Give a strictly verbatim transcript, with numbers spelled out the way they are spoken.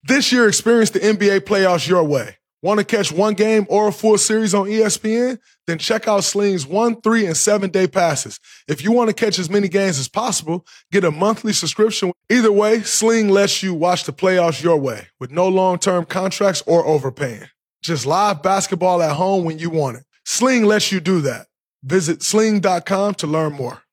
This year, experience the N B A playoffs your way. Want to catch one game or a full series on E S P N? Then check out Sling's one, three, and seven-day passes. If you want to catch as many games as possible, get a monthly subscription. Either way, Sling lets you watch the playoffs your way with no long-term contracts or overpaying. Just live basketball at home when you want it. Sling lets you do that. Visit sling dot com to learn more.